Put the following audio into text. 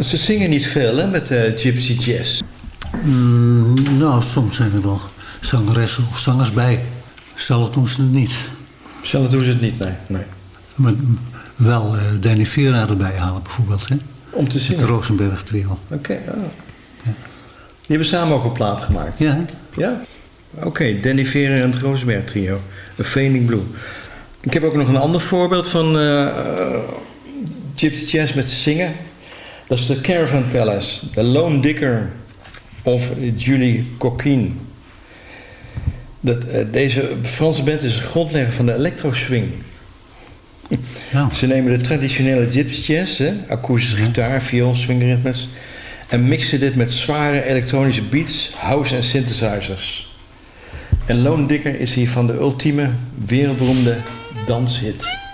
Ze zingen niet veel, hè, met Gypsy Jazz. Nou, soms zijn er wel zangeressen of zangers bij. Zelf doen ze het niet. Zelf doen ze het niet, nee. Maar wel Danny Vera erbij halen bijvoorbeeld, hè? Om te zingen? Het Rosenberg trio. Oké. Die hebben samen ook een plaat gemaakt? Ja. Ja? Oké, Danny Vera en het Rosenberg trio. A Fading Blue. Ik heb ook nog een ander voorbeeld van Gypsy Jazz met zingen. Dat is de Caravan Palace. The Lone Dicker of Julie Coquin. Deze Franse band is een grondlegger van de electro-swing. Ja. Ze nemen de traditionele gypsy jazz, akoestische gitaar, viool, swingritmes, en mixen dit met zware elektronische beats, house en synthesizers. En Lone Dicker is hiervan de ultieme, wereldberoemde danshit.